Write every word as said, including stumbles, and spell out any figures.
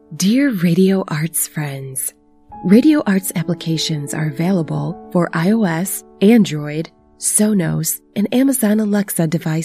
Dear Radio Arts friends, Radio Arts applications are available for iOS, Android, Sonos, and Amazon Alexa devices.